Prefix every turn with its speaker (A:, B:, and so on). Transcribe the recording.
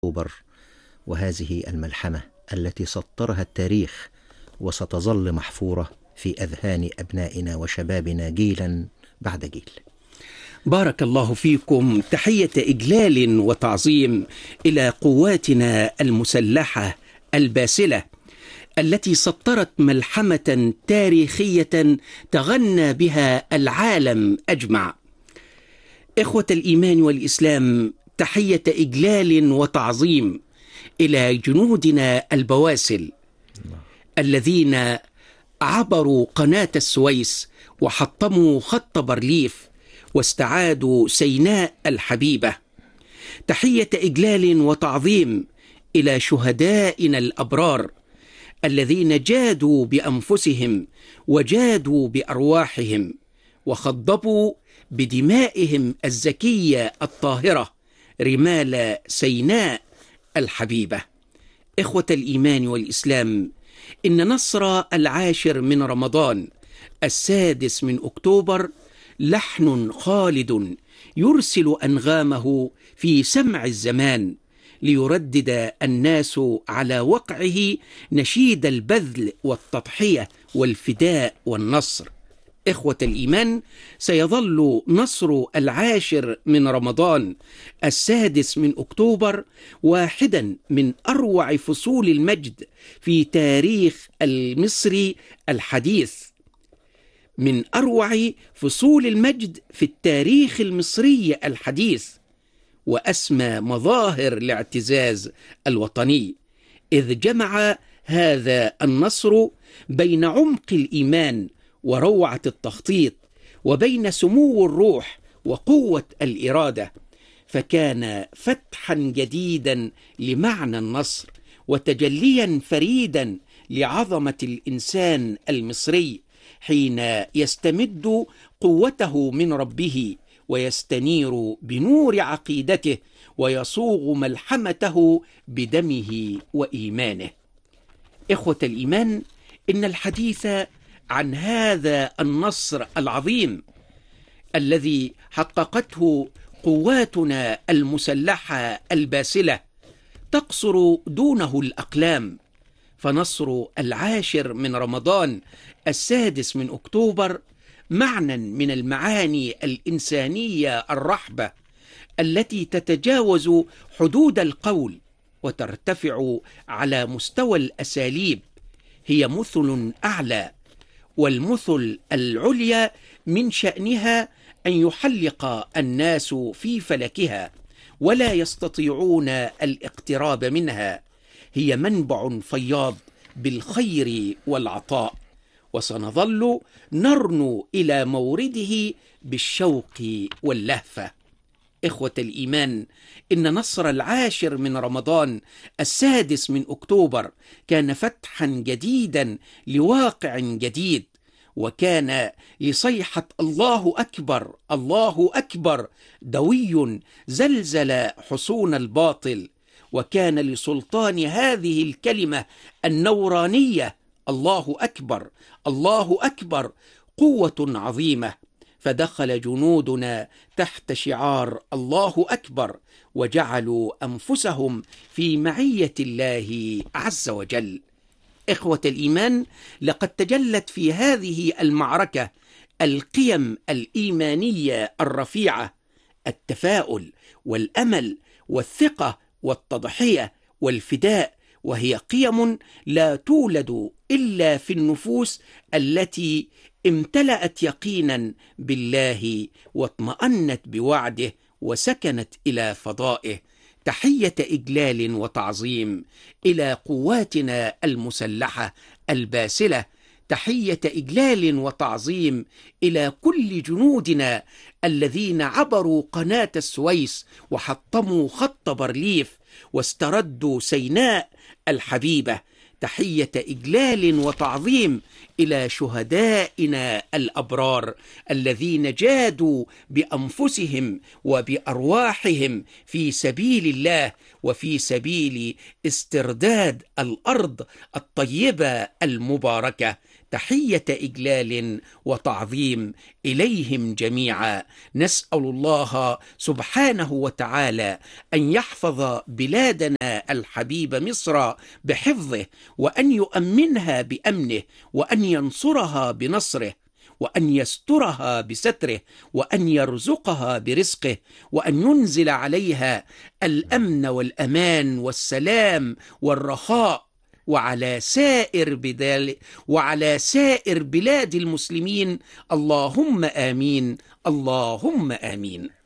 A: أكتوبر، وهذه الملحمة التي سطرها التاريخ وستظل محفورة في أذهان أبنائنا وشبابنا جيلا بعد جيل.
B: بارك الله فيكم. تحية إجلال وتعظيم إلى قواتنا المسلحة الباسلة التي سطرت ملحمة تاريخية تغنى بها العالم أجمع. إخوة الإيمان والإسلام، تحية إجلال وتعظيم إلى جنودنا البواسل الذين عبروا قناة السويس وحطموا خط بارليف واستعادوا سيناء الحبيبة. تحية إجلال وتعظيم إلى شهدائنا الأبرار الذين جادوا بأنفسهم وجادوا بأرواحهم وخضبوا بدمائهم الزكية الطاهرة رمال سيناء الحبيبة. إخوة الإيمان والإسلام، إن نصر 10 من رمضان 6 من أكتوبر لحن خالد يرسل أنغامه في سمع الزمان ليردد الناس على وقعه نشيد البذل والتضحية والفداء والنصر. إخوة الإيمان، سيظل نصر 10 من رمضان 6 من أكتوبر واحدا من أروع فصول المجد في تاريخ المصري الحديث، من أروع فصول المجد في التاريخ المصري الحديث، وأسمى مظاهر الاعتزاز الوطني، إذ جمع هذا النصر بين عمق الإيمان وروعة التخطيط وبين سمو الروح وقوة الإرادة، فكان فتحا جديدا لمعنى النصر وتجليا فريدا لعظمة الإنسان المصري حين يستمد قوته من ربه ويستنير بنور عقيدته ويصوغ ملحمته بدمه وإيمانه. إخوة الإيمان، إن الحديث عن هذا النصر العظيم الذي حققته قواتنا المسلحة الباسلة تقصر دونه الأقلام، فنصر 10 من رمضان 6 من أكتوبر معنى من المعاني الإنسانية الرحبة التي تتجاوز حدود القول وترتفع على مستوى الأساليب، هي مثل أعلى، والمثل العليا من شأنها أن يحلق الناس في فلكها ولا يستطيعون الاقتراب منها. هي منبع فياض بالخير والعطاء، وسنظل نرنو إلى مورده بالشوق واللهفة. إخوة الإيمان، إن نصر 10 من رمضان 6 من أكتوبر كان فتحا جديدا لواقع جديد، وكان لصيحة الله أكبر الله أكبر دوي زلزل حصون الباطل، وكان لسلطان هذه الكلمة النورانية الله أكبر الله أكبر قوة عظيمة، فدخل جنودنا تحت شعار الله أكبر وجعلوا أنفسهم في معية الله عز وجل. إخوة الإيمان، لقد تجلت في هذه المعركة القيم الإيمانية الرفيعة: التفاؤل والأمل والثقة والتضحية والفداء، وهي قيم لا تولد إلا في النفوس التي امتلأت يقينا بالله واطمأنت بوعده وسكنت إلى فضائه. تحية إجلال وتعظيم إلى قواتنا المسلحة الباسلة، تحية إجلال وتعظيم إلى كل جنودنا الذين عبروا قناة السويس وحطموا خط بارليف واستردوا سيناء الحبيبة. تحية إجلال وتعظيم إلى شهدائنا الأبرار الذين جادوا بأنفسهم وبأرواحهم في سبيل الله وفي سبيل استرداد الأرض الطيبة المباركة. تحية إجلال وتعظيم إليهم جميعا. نسأل الله سبحانه وتعالى أن يحفظ بلادنا الحبيبة مصر بحفظه، وأن يؤمنها بأمنه، وأن ينصرها بنصره، وأن يسترها بستره، وأن يرزقها برزقه، وأن ينزل عليها الأمن والأمان والسلام والرخاء، وعلى سائر بلاد المسلمين. اللهم آمين، اللهم آمين.